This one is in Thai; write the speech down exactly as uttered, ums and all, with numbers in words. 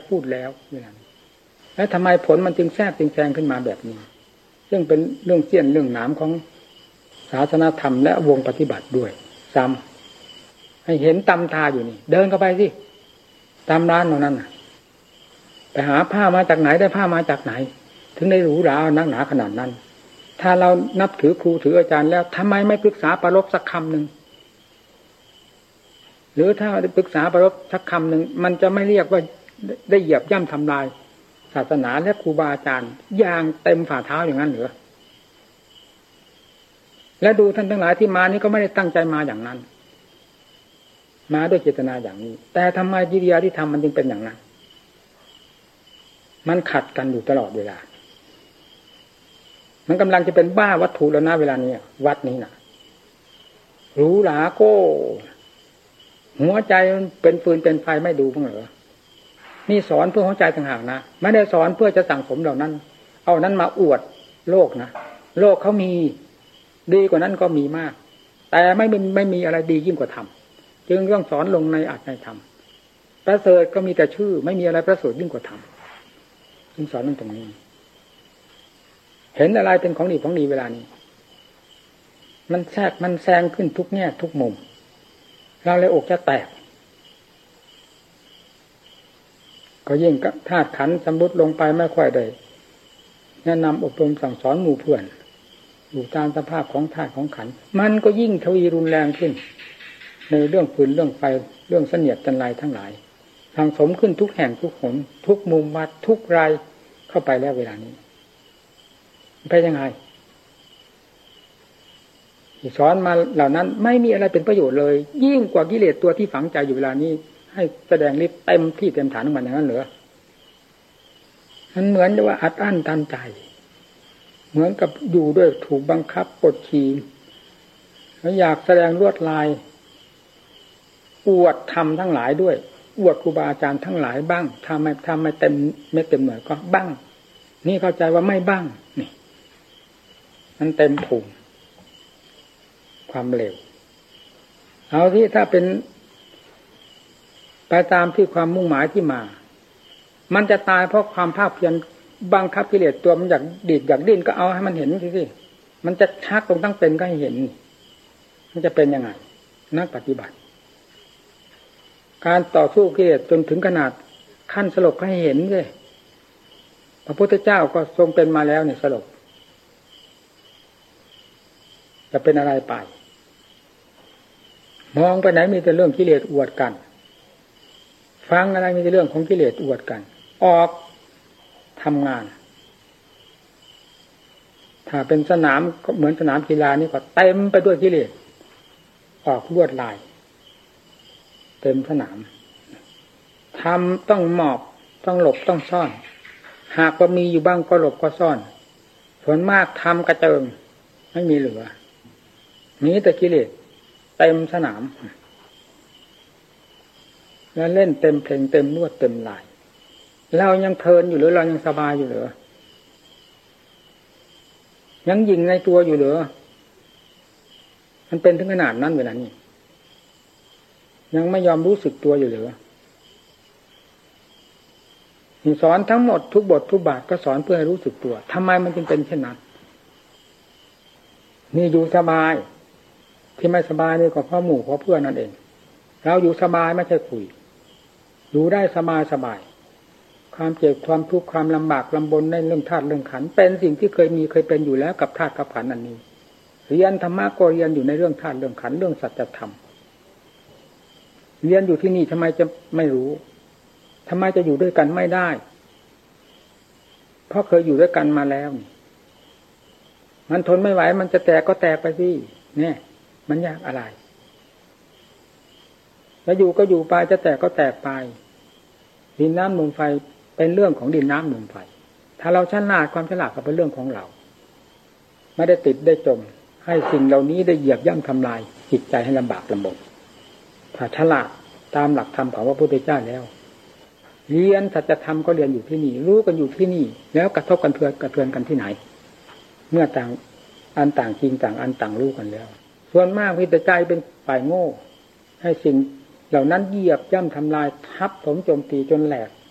พูดแล้วอย่างนี้แล้วทำไมผลมันจึงแทรกจึงแซงขึ้นมาแบบนี้ซึ่งเป็นเรื่องเสี้ยนเรื่องหนามของศาสนธรรมและวงปฏิบัติด้วยซ้ำให้เห็นตำตาอยู่นี่เดินเข้าไปสิตามร้านตรงนั้นน่ะไปหาผ้ามาจากไหนได้ผ้ามาจากไหนถึงได้หรูหรานักหนาขนาดนั้นถ้าเรานับถือครูถืออาจารย์แล้วทำไมไม่ปรึกษาปรารภสักคำหนึ่งหรือถ้าได้ปรึกษาปรารภสักคำหนึ่งมันจะไม่เรียกว่าได้เหยียบย่ำทำลายศาสนาและครูบาอาจารย์อย่างเต็มฝ่าเท้าอย่างนั้นเหรอและดูท่านทั้งหลายที่มานี่ก็ไม่ได้ตั้งใจมาอย่างนั้นมาด้วยเจตนาอย่างนี้แต่ทำไมกิริยาที่ทำมันจึงเป็นอย่างนั้นมันขัดกันอยู่ตลอดเวลามันกำลังจะเป็นบ้าวัตถุแล้วนะเวลานี้วัดนี้นะหรูหราโก้หัวใจมันเป็นฟืนเป็นไฟไม่ดูบ้างเหรอนี่สอนเพื่อหัวใจต่างหากนะไม่ได้สอนเพื่อจะสั่งสมเหล่านั้นเอานั้นมาอวดโลกนะโลกเขามีดีกว่านั้นก็มีมากแต่ไม่มีไม่มีอะไรดียิ่งกว่าธรรมจึงต้องสอนลงในอัตในธรรมประเสริฐก็มีแต่ชื่อไม่มีอะไรประเสริฐยิ่งกว่าธรรมจึงสอนตรงนี้เห็นอะไรเป็นของดีของดีเวลานี้มันแทรกมันแซงขึ้นทุกแง่ทุกมุมเราเลยอกจะแตกก็ยิ่งธาตุขันธ์สำรุดลงไปไม่ค่อยได้แนะนำอบรมสั่งสอนหมู่เพื่อนอยู่ตามสภาพของธาตุของขันธ์มันก็ยิ่งทวีรุนแรงขึ้นในเรื่องฟืนเรื่องไฟเรื่องเสนียดจันไรทั้งหลายสังสมขึ้นทุกแห่งทุกหนทุกมุมวัดทุกรายเข้าไปแล้วเวลานี้ไปยังไงที่สอนมาเหล่านั้นไม่มีอะไรเป็นประโยชน์เลยยิ่งกว่ากิเลสตัวที่ฝังใจอยู่เวลานี้ให้แสดงฤทธิ์เต็มที่เต็มฐานของมันอย่างนั้นเหรอมันเหมือนว่าอัดอั้นตันใจเหมือนกับอยู่ด้วยถูกบังคับกดขี่แล้วอยากแสดงลวดลายอวดธรรมทั้งหลายด้วยอวดครูบาอาจารย์ทั้งหลายบ้างถ้าไม่ถ้าไม่เต็มไม่เต็มหน่วยก็บ้างนี่เข้าใจว่าไม่บ้างนี่มันเต็มภูมิความเร็วเอาที่ถ้าเป็นไปตามที่ความมุ่งหมายที่มามันจะตายเพราะความภาคเพียรบังคับกิเลสตัวมันอยากดีดอยากดิ้นก็เอาให้มันเห็นสิสิมันจะชักตรงตั้งเป็นก็ให้เห็นมันจะเป็นยังไงนักปฏิบัติการต่อสู้กิเลสจนถึงขนาดขั้นสลบก็ให้เห็นเลยพระพุทธเจ้าก็ทรงเป็นมาแล้วเนี่ยสลบจะเป็นอะไรไปมองไปไหนมีแต่เรื่องกิเลสอวดกันฟังอะไรมีแต่เรื่องของกิเลสอวดกันออกทำงานถ้าเป็นสนามก็เหมือนสนามกีฬานี่ก็เต็มไปด้วยกิเลสออกลวดลายเต็มสนามทำต้องหมอบต้องหลบต้องซ่อนหากว่ามีอยู่บ้างก็หลบก็ซ่อนส่วนมากทำกระเจิงไม่มีเหลือมีแต่กิเลสเต็มสนามแล้วเล่นเต็มเพลงเต็มนวดเต็มลายเรายังเพลินอยู่หรือเรายังสบายอยู่หรือยังยิงในตัวอยู่หรือมันเป็นถึงขนาดนั้นเวลานี้ยังไม่ยอมรู้สึกตัวอยู่หรือสอนทั้งหมดทุกบททุกบาทก็สอนเพื่อให้รู้สึกตัวทำไมมันจึงเป็นเช่นนั้นนี่อยู่สบายที่ไม่สบายนี่ก็เพราะหมู่เพราะเพื่อนนั่นเองเราอยู่สบายไม่ใช่คุยอยู่ได้สบายสบายความเจ็บความทุกข์ความลำบากลำบนในเรื่องธาตุเรื่องขันธ์เป็นสิ่งที่เคยมีเคยเป็นอยู่แล้วกับธาตุกับขันธ์อันนี้เรียนธรรมะก็เรียนอยู่ในเรื่องธาตุเรื่องขันธ์เรื่องสัจธรรมเรียนอยู่ที่นี่ทำไมจะไม่รู้ทำไมจะอยู่ด้วยกันไม่ได้เพราะเคยอยู่ด้วยกันมาแล้วมันทนไม่ไหวมันจะแตกก็แตกไปสิเนี่ยมันยากอะไรแล้วอยู่ก็อยู่ไปจะแตกก็แตกไปดินน้ำลมไฟเป็นเรื่องของดินน้ำลมไฟถ้าเราฉลาดความฉลาดก็เป็นเรื่องของเราไม่ได้ติดได้จมให้สิ่งเหล่านี้ได้เหยียบย่ำทำลายจิตใจให้ลำบากลำบนถ้าฉลาดตามหลักธรรมของพระพุทธเจ้าแล้วเรียนสัจธรรมก็เรียนอยู่ที่นี่รู้กันอยู่ที่นี่แล้วกระทบกันเทือนกระเทือนกันที่ไหนเมื่อต่างอันต่างจริงต่างอันต่างรู้กันแล้วส่วนมากวิตใจเป็นฝ่ายโง่ให้สิ่งเหล่านั้นเหยียบย่ำทำลายทับถมโจมตีจนแหลก